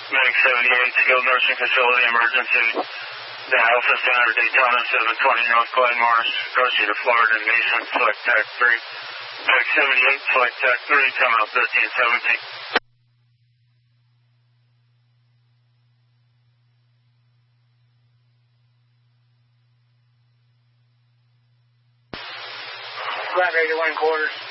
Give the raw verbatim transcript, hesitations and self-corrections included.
Medic seventy-eight, skilled nursing facility emergency. The Alpha Center, Daytona seven twenty North Glenmore, Garcia to Florida, Mason, select TAC three. Medic seventy-eight, select TAC three, come out thirteen seventeen. Flat eighty-one quarters.